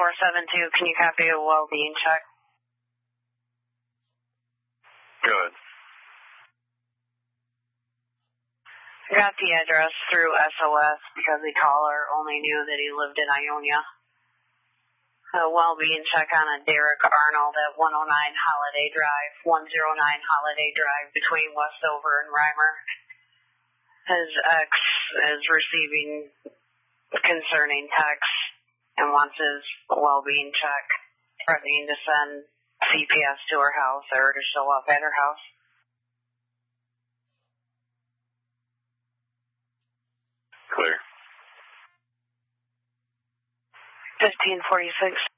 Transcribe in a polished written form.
472, can you copy a well-being check? Good. I got the address through SOS because the caller only knew that he lived in Ionia. A well-being check on a Derek Arnold at 109 Holiday Drive, 109 Holiday Drive between Westover and Reimer. His ex is receiving concerning texts and wants his well-being check, threatening to send CPS to her house or to show up at her house. Clear. 1546.